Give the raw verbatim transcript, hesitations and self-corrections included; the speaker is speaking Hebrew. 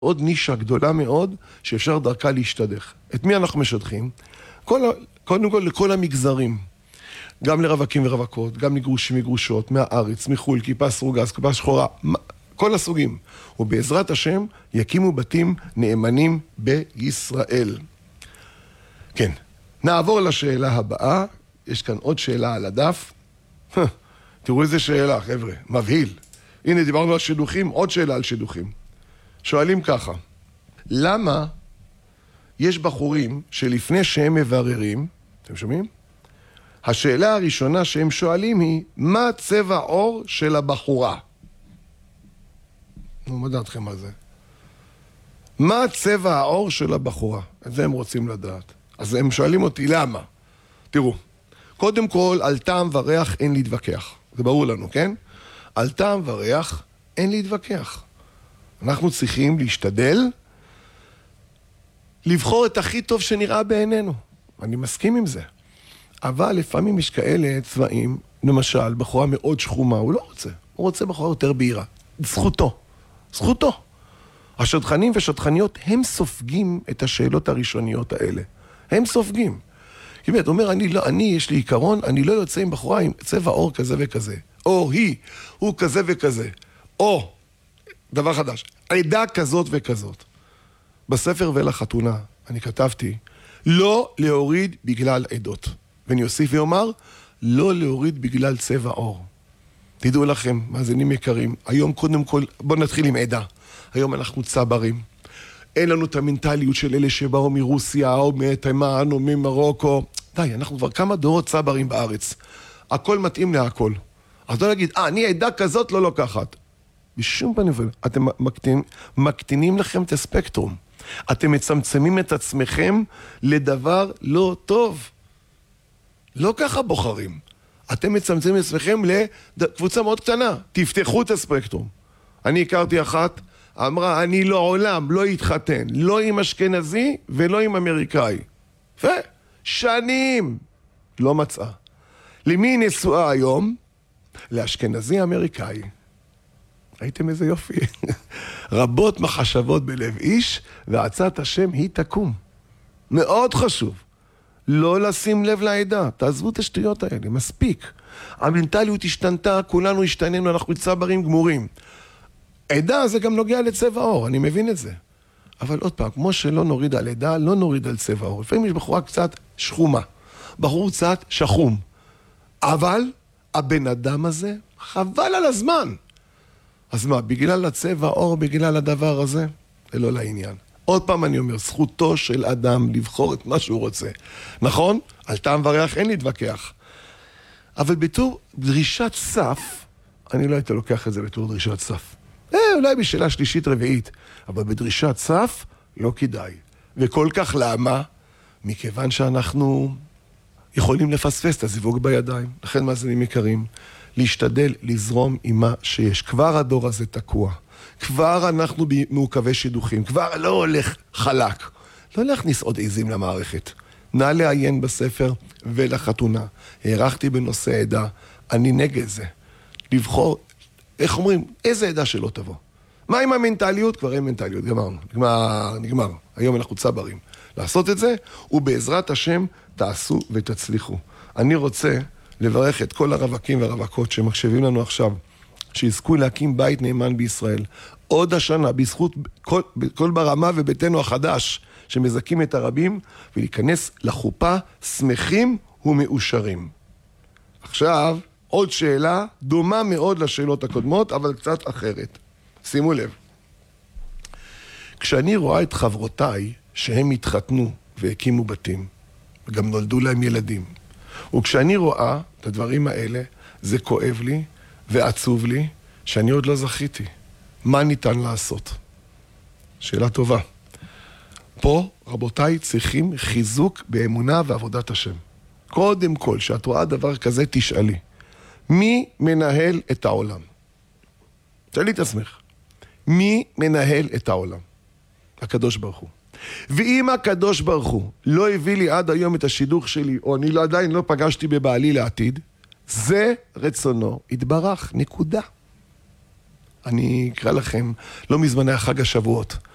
עוד נישה גדולה מאוד שאפשר דרכה להשתדך. את מי אנחנו משדכים? כל, קודם כל לכל המגזרים. גם לרווקים ורווקות, גם לגרושים וגרושות, מהארץ, מחול, כיפה סרוגה, כיפה שחורה, כל הסוגים. ובעזרת השם יקימו בתים נאמנים בישראל. כן, נעבור לשאלה הבאה. יש כאן עוד שאלה על הדף. תראו איזה שאלה, חבר'ה, מבהיל. הנה, דיברנו על שידוכים, עוד שאלה על שידוכים. שואלים ככה, למה יש בחורים שלפני שהם מבררים, אתם שומעים? השאלה הראשונה שהם שואלים היא, מה צבע עור של הבחורה? נו, מה דעתכם על זה? מה צבע העור של הבחורה? את זה הם רוצים לדעת. אז הם שואלים אותי, למה? תראו, קודם כל, על טעם וריח אין להתווכח. זה ברור לנו, כן? על טעם וריח אין להתווכח. אנחנו צריכים להשתדל לבחור את הכי טוב שנראה בעינינו. אני מסכים עם זה. אבל לפעמים יש כאלה צבעים, למשל, בחורה מאוד שחומה, הוא לא רוצה. הוא רוצה בחורה יותר בהירה. זכותו. זכותו. השדכנים ושדכניות, הם סופגים את השאלות הראשוניות האלה. הם סופגים. כי באמת, הוא אומר, אני, לא, אני, יש לי עיקרון, אני לא יוצא עם בחורה עם צבע עור כזה וכזה. או היא, הוא כזה וכזה. או, דבר חדש, עדה כזאת וכזאת. בספר ולחתונה, אני כתבתי, לא להוריד בגלל עדות. ואני אוסיף ואומר, לא להוריד בגלל צבע עור. תדעו לכם, מאזינים יקרים, היום קודם כל, בואו נתחיל עם עדה. היום אנחנו צברים. אין לנו את המנטליות של אלה שבאו מרוסיה, או מתימן, או ממרוקו. די, אנחנו כבר כמה דורות צברים בארץ. הכל מתאים להכל. אז לא להגיד, אה, אני עדה כזאת לא לוקחת. בשום פנים ואופן, אתם מקטין, מקטינים לכם את הספקטרום. אתם מצמצמים את עצמכם לדבר לא טוב. לא ככה בוחרים. אתם מצמצמים את עצמכם לקבוצה מאוד קטנה. תפתחו את הספקטרום. אני הכרתי אחת, אמרה, אני לא עולם, לא יתחתן, לא עם אשכנזי ולא עם אמריקאי. ושנים לא מצאה. למי נשואה היום? לאשכנזי אמריקאי. ראיתם איזה יופי? רבות מחשבות בלב איש, ועצת השם היא תקום. מאוד חשוב. לא לשים לב לעדה. תעזבו את השטויות האלה, מספיק. המנטליות השתנתה, כולנו השתננו, אנחנו צברים גמורים. עדה זה גם נוגע לצבע עור, אני מבין את זה. אבל עוד פעם, כמו שלא נוריד על עדה, לא נוריד על צבע עור. לפעמים יש בחורה קצת שחומה, בחור קצת שחום. אבל הבן אדם הזה חבל על הזמן. אז מה, בגלל הצבע עור, בגלל הדבר הזה? זה לא לעניין. עוד פעם אני אומר, זכותו של אדם לבחור את מה שהוא רוצה. נכון? על טעם וריח אין להתווכח. אבל בתור דרישת סף, אני לא הייתי לוקח את זה בתור דרישת סף. אה, אולי בשאלה שלישית רביעית, אבל בדרישת סף לא כדאי. וכל כך למה? מכיוון שאנחנו יכולים לפספס את הזיווג בידיים. לכן מאזינים יקרים, להשתדל לזרום עם מה שיש. כבר הדור הזה תקוע. כבר אנחנו מעוכבי שידוכים. כבר לא הולך חלק. לא להכניס עוד עזים למערכת. נא לעיין בספר ולחתונה. הערכתי בנושא עדה. אני נגד זה. לבחור, איך אומרים, איזה עדה שלא תבוא. מה עם המנטליות? כבר אין מנטליות. גמרנו. נגמר, נגמר. היום אנחנו צברים. לעשות את זה, ובעזרת השם תעשו ותצליחו. אני רוצה לברך את כל הרווקים והרווקות שמקשיבים לנו עכשיו, שיזכו להקים בית נאמן בישראל. עוד השנה, בזכות כל, כל ברמה וביתנו החדש, שמזכים את הרבים, ולהיכנס לחופה שמחים ומאושרים. עכשיו, עוד שאלה, דומה מאוד לשאלות הקודמות, אבל קצת אחרת. שימו לב. כשאני רואה את חברותיי, שהם התחתנו והקימו בתים, וגם נולדו להם ילדים, וכשאני רואה את הדברים האלה, זה כואב לי ועצוב לי שאני עוד לא זכיתי. מה ניתן לעשות? שאלה טובה. פה, רבותיי, צריכים חיזוק באמונה ועבודת השם. קודם כל, שאת רואה דבר כזה, תשאלי. מי מנהל את העולם? תשאלי את עצמך. מי מנהל את העולם? הקדוש ברוך הוא. ואם הקדוש ברוך הוא לא הביא לי עד היום את השידוך שלי, או אני לא, עדיין לא פגשתי בבעלי לעתיד, זה רצונו יתברך, נקודה. אני אקרא לכם, לא מזמן היה חג השבועות.